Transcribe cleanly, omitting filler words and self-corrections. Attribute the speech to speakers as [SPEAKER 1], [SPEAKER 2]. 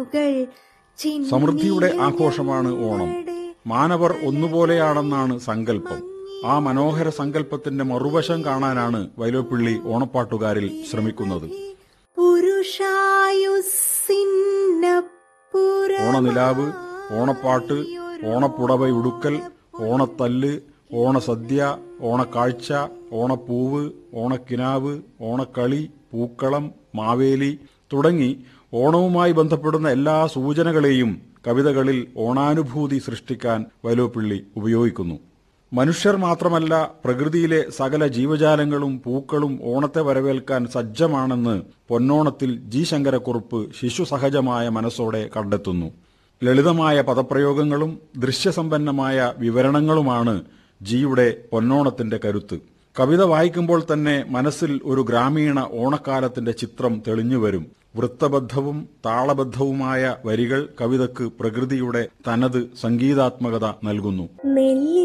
[SPEAKER 1] സമൃദ്ധിയുടെ ആഘോഷമാണ് ഓണം. മാനവർ ഒന്നുപോലെയാണെന്നാണ് സങ്കല്പം. ആ മനോഹര സങ്കല്പത്തിന്റെ മറുവശം കാണാനാണ് വൈലോപ്പിള്ളി ഓണപ്പാട്ടുകാരിൽ ശ്രമിക്കുന്നത്. ഓണനിലാവ്, ഓണപ്പാട്ട്, ഓണപ്പുടവയുടുക്കൽ, ഓണത്തല്ല്, ഓണസദ്യ, ഓണക്കാഴ്ച, ഓണപ്പൂവ്, ഓണക്കിനാവ്, ഓണക്കളി, പൂക്കളം, മാവേലി തുടങ്ങി ഓണവുമായി ബന്ധപ്പെടുന്ന എല്ലാ സൂചനകളെയും കവിതകളിൽ ഓണാനുഭൂതി സൃഷ്ടിക്കാൻ വൈലോപ്പിള്ളി ഉപയോഗിക്കുന്നു. മനുഷ്യർ മാത്രമല്ല, പ്രകൃതിയിലെ സകല ജീവജാലങ്ങളും പൂക്കളും ഓണത്തെ വരവേൽക്കാൻ സജ്ജമാണെന്ന് പൊന്നോണത്തിൽ ജി ശങ്കരക്കുറുപ്പ് ശിശുസഹജമായ മനസ്സോടെ കണ്ടെത്തുന്നു. ലളിതമായ പദപ്രയോഗങ്ങളും ദൃശ്യസമ്പന്നമായ വിവരണങ്ങളുമാണ് ജിയുടെ പൊന്നോണത്തിന്റെ കരുത്ത്. കവിത വായിക്കുമ്പോൾ തന്നെ മനസ്സിൽ ഒരു ഗ്രാമീണ ഓണക്കാലത്തിന്റെ ചിത്രം തെളിഞ്ഞുവരും. വൃത്തബദ്ധവും താളബദ്ധവുമായ വരികൾ കവിതയ്ക്ക് പ്രകൃതിയുടെ തനത് സംഗീതാത്മകത നൽകുന്നു.